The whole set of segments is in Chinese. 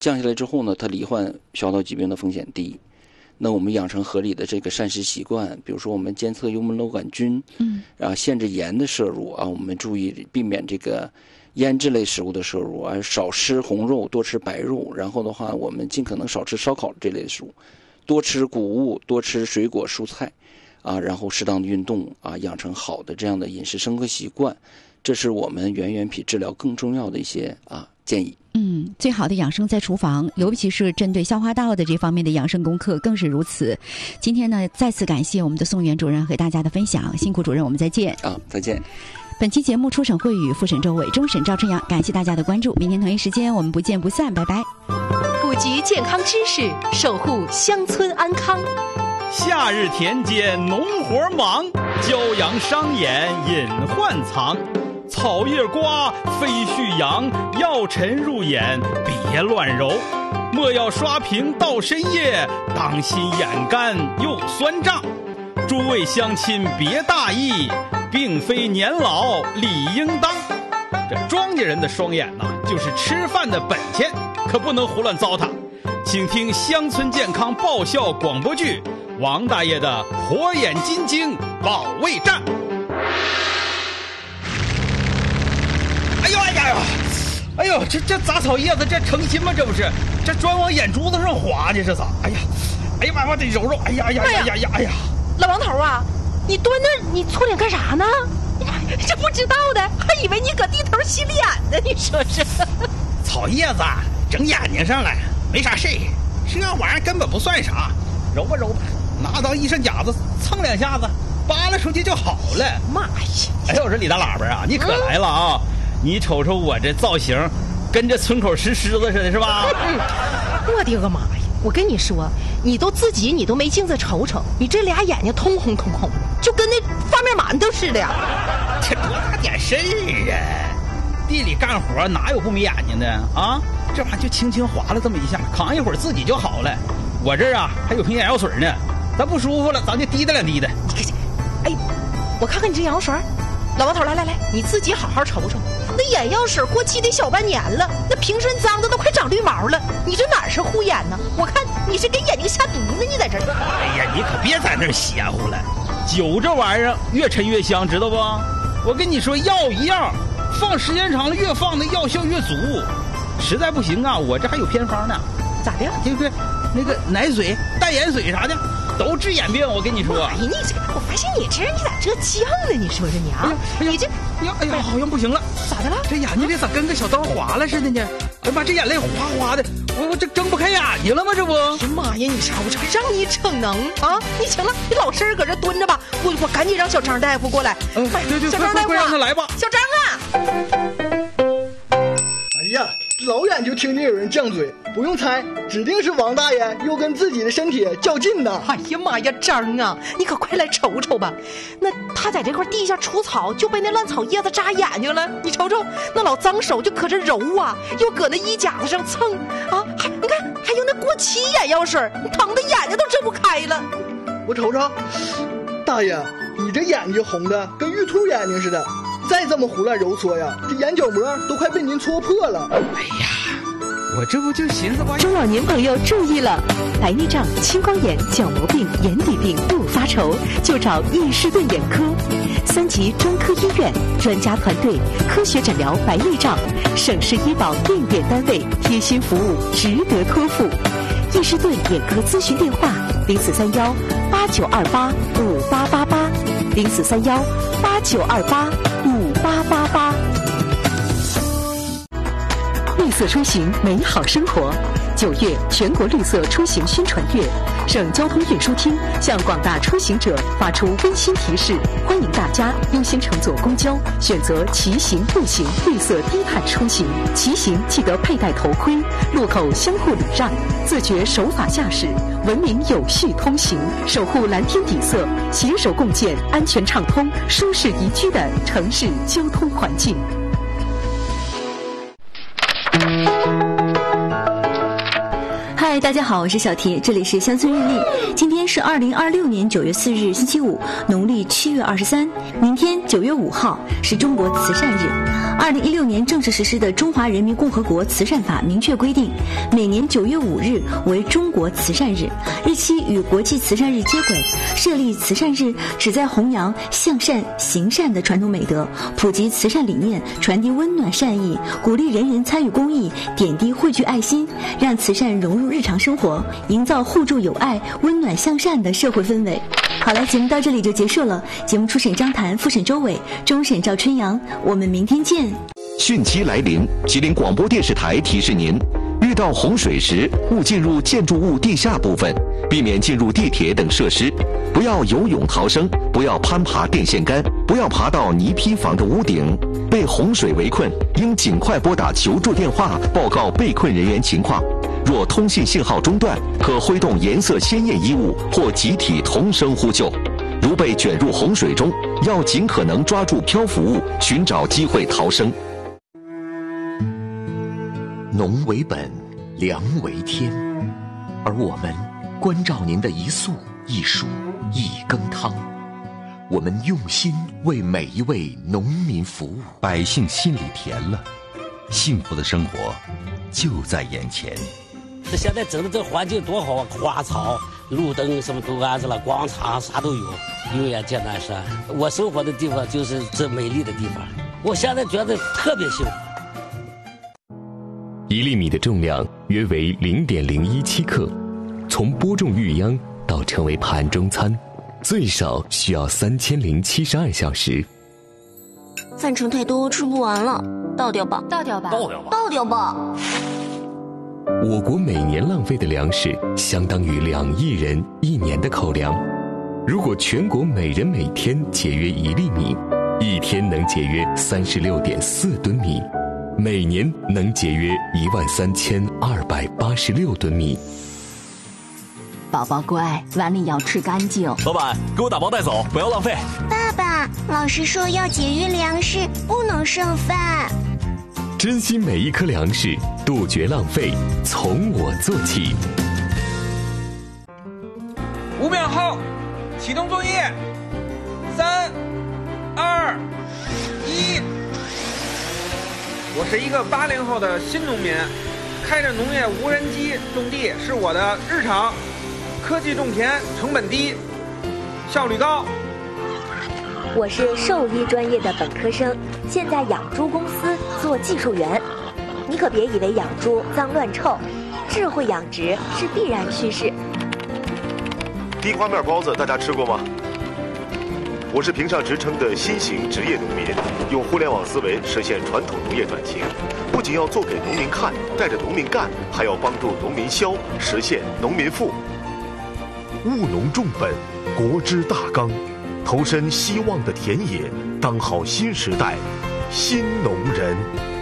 降下来之后呢，它罹患小岛疾病的风险低。那我们养成合理的这个膳食习惯，比如说我们监测幽门螺杆菌，限制盐的摄入啊，我们注意避免这个腌制类食物的摄入啊，少吃红肉，多吃白肉。然后的话，我们尽可能少吃烧烤这类的食物，多吃谷物，多吃水果蔬菜啊，然后适当的运动啊，养成好的这样的饮食生活习惯，这是我们圆圆脾治疗更重要的一些建议。 最好的养生在厨房，尤其是针对消化道的这方面的养生功课更是如此。今天呢，再次感谢我们的宋源主任和大家的分享，辛苦主任，我们再见。 再见。 本期节目初审会与复审周伟，终审赵春阳，感谢大家的关注。明天同一时间我们不见不散，拜拜。 普及健康知识，守护乡村安康。 夏日田间农活忙，骄阳伤眼隐患藏。草叶瓜，飞絮扬，药尘入眼，别乱揉。莫要刷屏到深夜，当心眼干又酸胀。诸位乡亲别大意，并非年老理应当。这庄稼人的双眼就是吃饭的本钱，可不能胡乱糟蹋。请听乡村健康爆笑广播剧《王大爷的火眼金睛保卫战》。哎呦，这杂草叶子这成心吗？这不是，这专往眼珠子上划呢，这咋？哎呀妈，得揉揉。哎呀， 老王头啊，你蹲那你搓脸干啥呢？这不知道的还以为你搁地头洗脸呢，你说是？ 草叶子整眼睛上了，没啥事，这玩意儿根本不算啥，揉吧揉吧，拿到医生夹子蹭两下子，扒拉出去就好了。 妈呀！ 哎呦，我说李大喇叭啊，你可来了啊！你瞅瞅我这造型，跟这村口石狮子似的，是吧？ 我的个妈呀！我跟你说，你都没镜子瞅瞅，你这俩眼睛通红通红的，就跟那发面馒头似的呀。 这多大点事儿啊！地里干活哪有不没眼睛的啊？这玩意儿就轻轻划了这么一下，扛一会儿自己就好了。我这儿还有瓶眼药水呢，咱不舒服了，咱就滴答两滴的。 哎，我看看你这眼药水。老王头，来，你自己好好瞅瞅，那眼药水过期得小半年了，那瓶身脏的都快长绿毛了，你这哪是护眼呢？我看你是给眼睛下毒呢，你在这儿。 哎呀，你可别在那儿邪乎了，酒这玩意儿越陈越香，知道不？我跟你说，药一样，放时间长了越放的药效越足，实在不行我这还有偏方呢。 咋的？ 对不对？那个奶水、淡盐水啥的都治眼病，我跟你说。 哎，你这，我发现你这人你咋这犟呢？你说说你啊，你这， 哎呀，好像不行了， 咋的了？ 这眼睛这咋跟个小刀划了似的呢？哎呀妈，这眼泪哗哗的，我这睁不开眼睛了吗？这不？ 哎妈呀，你瞅瞅，让你逞能啊！你行了，你老实搁这蹲着吧，我赶紧让小张大夫过来。 对， 小张大夫， 快让他来吧。 小张啊！ 哎呀，老远就听见有人犟嘴，不用猜，指定是王大爷又跟自己的身体较劲呢。 哎呀妈呀，张啊，你可快来瞅瞅吧！那他在这块地下除草，就被那烂草叶子扎眼睛了。你瞅瞅，那老脏手就搁这揉啊，又搁那衣夹子上蹭啊，你看还有那过期眼药水，疼的眼睛都睁不开了。 我瞅瞅，大爷，你这眼睛红的跟玉兔眼睛似的。再这么胡乱揉搓呀，这眼角膜都快被您戳破了。 哎呀，我这不就寻思吧。 中老年朋友注意了，白内障、青光眼、角膜病、眼底病不发愁，就找易士顿眼科，3级专科医院，专家团队，科学诊疗白内障，省市医保定点单位，贴心服务，值得托付。易士顿眼科咨询电话：0431-8928-5888，0431-8928-5888。绿色出行，美好生活。9月全国绿色出行宣传月，省交通运输厅向广大出行者发出温馨提示，欢迎大家优先乘坐公交，选择骑行、步行绿色低碳出行。骑行记得佩戴头盔，路口相互礼让，自觉守法驾驶，文明有序通行，守护蓝天底色，携手共建安全畅通、舒适宜居的城市交通环境。 嗨，大家好，我是小铁，这里是乡村日历。今天是2026年9月4日星期五，农历7月23，明天9月5号是中国慈善日。2016年正式实施的《中华人民共和国慈善法》明确规定，每年9月5日为中国慈善日，日期与国际慈善日接轨。设立慈善日，旨在弘扬向善行善的传统美德，普及慈善理念，传递温暖善意，鼓励人人参与公益，点滴汇聚爱心，让慈善融入日常生活，营造互助友爱、温暖向善的社会氛围。好了，节目到这里就结束了。节目初审张谭，复审周伟，终审赵春阳。我们明天见。 汛期来临，吉林广播电视台提示您：遇到洪水时，勿进入建筑物地下部分，避免进入地铁等设施，不要游泳逃生，不要攀爬电线杆，不要爬到泥坯房的屋顶。被洪水围困，应尽快拨打求助电话，报告被困人员情况。若通信信号中断，可挥动颜色鲜艳衣物或集体同声呼救。如被卷入洪水中，要尽可能抓住漂浮物，寻找机会逃生。农为本，粮为天，而我们关照您的一粟一蔬一羹汤，我们用心为每一位农民服务， 百姓心里甜了，幸福的生活就在眼前。 现在整的这环境多好啊，花草、路灯什么都安置了，广场啥都有，永远见南山。我生活的地方就是这美丽的地方，我现在觉得特别幸福。 1粒米的重量约为0.017克，从播种育秧到成为盘中餐，最少需要3072小时。 饭盛太多，吃不完了，倒掉吧， 倒掉吧， 倒掉吧，倒掉吧。 我国每年浪费的粮食相当于2亿人1年的口粮。如果全国每人每天节约1粒米，一天能节约36.4吨米，每年能节约13286吨米。 宝宝乖，碗里要吃干净。 老板，给我打包带走，不要浪费。 爸爸，老师说要节约粮食，不能剩饭。 珍惜每一颗粮食，杜绝浪费，从我做起。 5秒后，启动作业。3、2、1。我是一个80后的新农民，开着农业无人机种地是我的日常。科技种田，成本低，效率高。 我是兽医专业的本科生，现在养猪公司做技术员。你可别以为养猪脏乱臭，智慧养殖是必然趋势。 地瓜面包子大家吃过吗？我是评上职称的新型职业农民，用互联网思维实现传统农业转型，不仅要做给农民看，带着农民干，还要帮助农民消，实现农民富。务农重本，国之大纲，投身希望的田野，当好新时代新农人。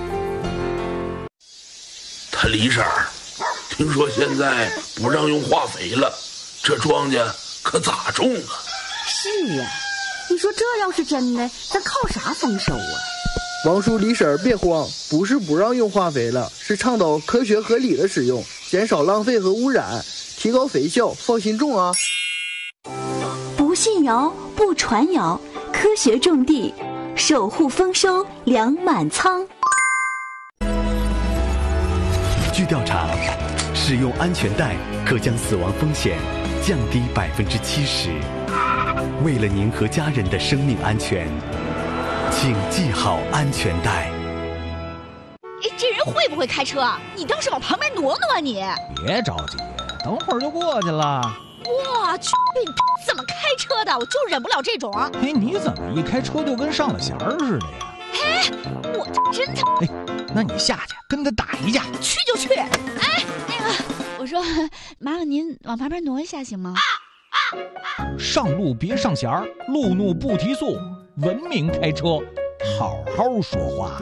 他李婶儿，听说现在不让用化肥了，这庄稼可咋种啊？ 是呀，你说这要是真的，咱靠啥丰收啊？ 王叔李婶儿别慌，不是不让用化肥了，是倡导科学合理的使用，减少浪费和污染，提高肥效，放心种啊！ 不信谣，不传谣，科学种地，守护丰收，粮满仓。 据调查，使用安全带可将死亡风险降低70%。为了您和家人的生命安全，请系好安全带。 哎，这人会不会开车？你倒是往旁边挪挪啊你！ 别着急，等会儿就过去了。 我去，你怎么开车的？我就忍不了这种。 哎，你怎么一开车就跟上了弦儿似的呀？ 哎，我真的…… 哎，那你下去跟他打一架。 去就去。哎，那个，我说，麻烦您往旁边挪一下行吗？ 上路别上弦儿，路怒不提速，文明开车，好好说话。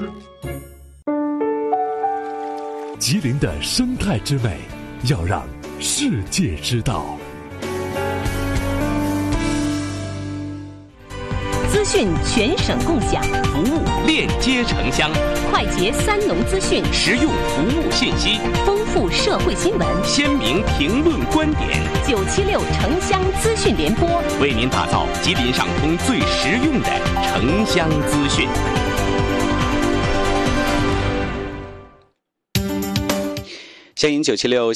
吉林的生态之美，要让世界知道。 资讯全省共享， 服务链接城乡， 快捷三农资讯， 实用服务信息， 丰富社会新闻， 鲜明评论观点。 976城乡资讯联播， 为您打造吉林上通最实用的城乡资讯。 相迎976